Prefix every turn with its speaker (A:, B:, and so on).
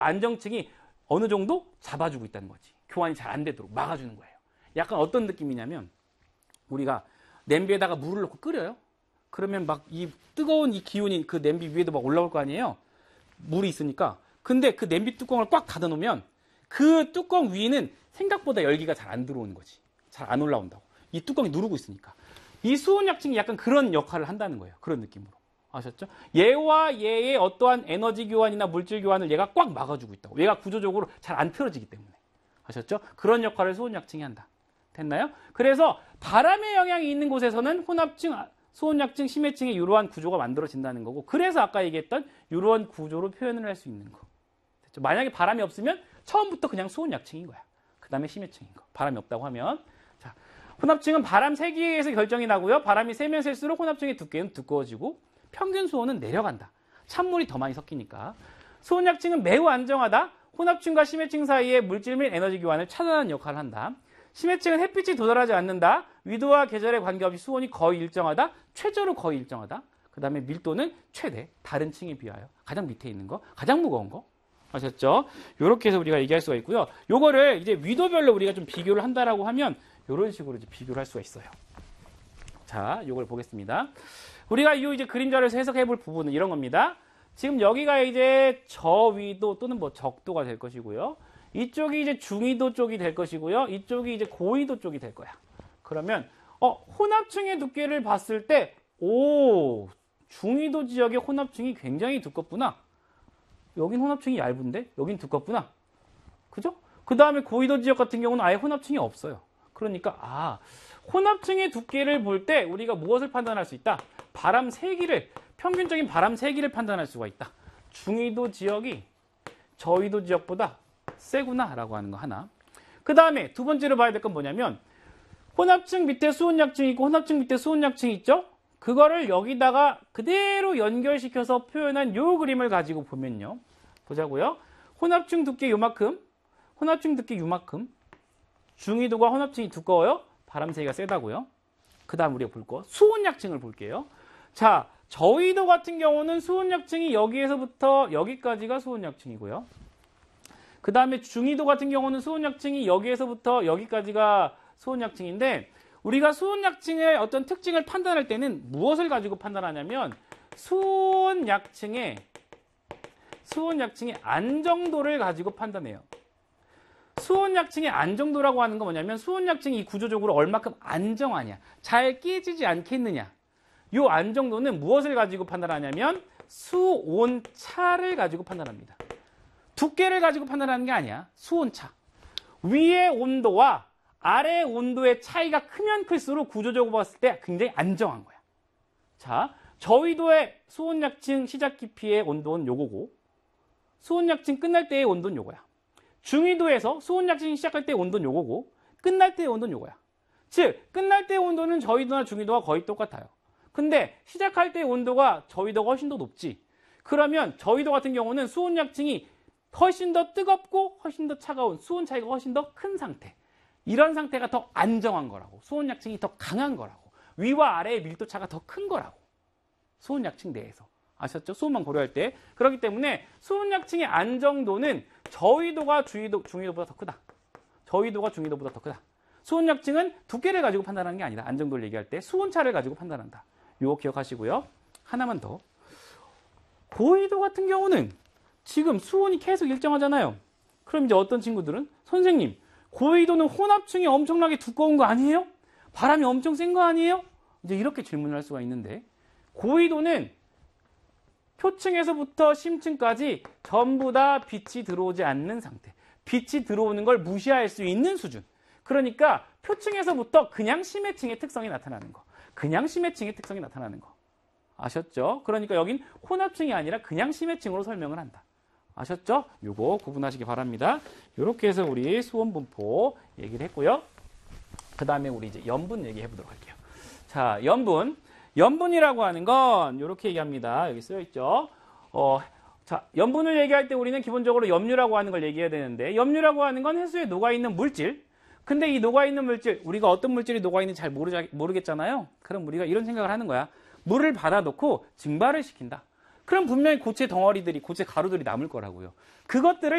A: 안정층이 어느 정도 잡아주고 있다는 거지. 교환이 잘 안 되도록 막아주는 거예요. 약간 어떤 느낌이냐면 우리가 냄비에다가 물을 넣고 끓여요. 그러면 막 이 뜨거운 이 기운이 그 냄비 위에도 막 올라올 거 아니에요. 물이 있으니까. 근데 그 냄비 뚜껑을 꽉 닫아 놓으면 그 뚜껑 위는 생각보다 열기가 잘 안 들어오는 거지. 잘 안 올라온다고. 이 뚜껑이 누르고 있으니까. 이 수온약층이 약간 그런 역할을 한다는 거예요. 그런 느낌으로. 아셨죠? 얘와 얘의 어떠한 에너지 교환이나 물질 교환을 얘가 꽉 막아주고 있다고. 얘가 구조적으로 잘 안 틀어지기 때문에. 아셨죠? 그런 역할을 수온약층이 한다. 됐나요? 그래서 바람의 영향이 있는 곳에서는 혼합층, 수온약층, 심해층의 이러한 구조가 만들어진다는 거고, 그래서 아까 얘기했던 이러한 구조로 표현을 할 수 있는 거. 됐죠? 만약에 바람이 없으면 처음부터 그냥 수온약층인 거야. 그 다음에 심해층인 거. 바람이 없다고 하면. 자, 혼합층은 바람 세기에 의해서 결정이 나고요. 바람이 세면 셀수록 혼합층의 두께는 두꺼워지고 평균 수온은 내려간다. 찬물이 더 많이 섞이니까. 수온약층은 매우 안정하다. 혼합층과 심해층 사이의 물질 및 에너지 교환을 차단하는 역할을 한다. 심해층은 햇빛이 도달하지 않는다. 위도와 계절에 관계없이 수온이 거의 일정하다. 최저로 거의 일정하다. 그 다음에 밀도는 최대. 다른 층에 비하여. 가장 밑에 있는 거. 가장 무거운 거. 아셨죠? 이렇게 해서 우리가 얘기할 수가 있고요. 요거를 이제 위도별로 우리가 좀 비교를 한다라고 하면 이런 식으로 이제 비교를 할 수가 있어요. 자, 요걸 보겠습니다. 우리가 이 이제 그림자에서 해석해 볼 부분은 이런 겁니다. 지금 여기가 이제 저위도 또는 뭐 적도가 될 것이고요. 이쪽이 이제 중위도 쪽이 될 것이고요. 이쪽이 이제 고위도 쪽이 될 거야. 그러면 혼합층의 두께를 봤을 때 중위도 지역의 혼합층이 굉장히 두껍구나. 여긴 혼합층이 얇은데 여긴 두껍구나. 그죠? 그 다음에 고위도 지역 같은 경우는 아예 혼합층이 없어요. 그러니까 혼합층의 두께를 볼 때 우리가 무엇을 판단할 수 있다? 바람 세기를, 평균적인 바람 세기를 판단할 수가 있다. 중위도 지역이 저위도 지역보다 세구나 라고 하는 거 하나. 그 다음에 두 번째로 봐야 될 건 뭐냐면 혼합층 밑에 수온약층이 있고 혼합층 밑에 수온약층이 있죠? 그거를 여기다가 그대로 연결시켜서 표현한 요 그림을 가지고 보면요. 보자고요. 혼합층 두께 요만큼, 혼합층 두께 요만큼, 중위도가 혼합층이 두꺼워요. 바람 세기가 세다고요. 그 다음 우리가 볼 거 수온약층을 볼게요. 자, 저위도 같은 경우는 수온약층이 여기에서부터 여기까지가 수온약층이고요. 그 다음에 중위도 같은 경우는 수온약층이 여기에서부터 여기까지가 수온약층인데 우리가 수온약층의 어떤 특징을 판단할 때는 무엇을 가지고 판단하냐면 수온약층의 안정도를 가지고 판단해요. 수온약층의 안정도라고 하는 건 뭐냐면 수온약층이 구조적으로 얼마큼 안정하냐, 잘 깨지지 않겠느냐. 이 안정도는 무엇을 가지고 판단하냐면 수온차를 가지고 판단합니다. 두께를 가지고 판단하는 게 아니야. 수온차. 위의 온도와 아래의 온도의 차이가 크면 클수록 구조적으로 봤을 때 굉장히 안정한 거야. 자, 저위도의 수온약층 시작 깊이의 온도는 요거고 수온약층 끝날 때의 온도는 요거야. 중위도에서 수온약층이 시작할 때의 온도는 요거고 끝날 때의 온도는 요거야. 즉, 끝날 때의 온도는 저위도나 중위도가 거의 똑같아요. 근데 시작할 때의 온도가 저위도가 훨씬 더 높지. 그러면 저위도 같은 경우는 수온약층이 훨씬 더 뜨겁고 훨씬 더 차가운 수온 차이가 훨씬 더 큰 상태. 이런 상태가 더 안정한 거라고. 수온약층이 더 강한 거라고. 위와 아래의 밀도 차가 더 큰 거라고. 수온약층 내에서. 아셨죠? 수온만 고려할 때. 그렇기 때문에 수온약층의 안정도는 저위도가 중위도보다 더 크다. 저위도가 중위도보다 더 크다. 수온약층은 두께를 가지고 판단하는 게 아니라 안정도를 얘기할 때 수온차를 가지고 판단한다. 이거 기억하시고요. 하나만 더. 고위도 같은 경우는 지금 수온이 계속 일정하잖아요. 그럼 이제 어떤 친구들은 선생님, 고위도는 혼합층이 엄청나게 두꺼운 거 아니에요? 바람이 엄청 센 거 아니에요? 이제 이렇게 질문을 할 수가 있는데 고위도는 표층에서부터 심층까지 전부 다 빛이 들어오지 않는 상태. 빛이 들어오는 걸 무시할 수 있는 수준. 그러니까 표층에서부터 그냥 심해층의 특성이 나타나는 거. 그냥 심해층의 특성이 나타나는 거. 아셨죠? 그러니까 여긴 혼합층이 아니라 그냥 심해층으로 설명을 한다. 아셨죠? 요거 구분하시기 바랍니다. 요렇게 해서 우리 수온 분포 얘기를 했고요. 그 다음에 우리 이제 염분 얘기해 보도록 할게요. 자, 염분. 염분이라고 하는 건 요렇게 얘기합니다. 여기 쓰여 있죠. 자, 염분을 얘기할 때 우리는 기본적으로 염류라고 하는 걸 얘기해야 되는데 염류라고 하는 건 해수에 녹아있는 물질. 근데 이 녹아있는 물질, 우리가 어떤 물질이 녹아있는지 잘 모르겠잖아요. 그럼 우리가 이런 생각을 하는 거야. 물을 받아놓고 증발을 시킨다. 그럼 분명히 고체 덩어리들이, 고체 가루들이 남을 거라고요. 그것들을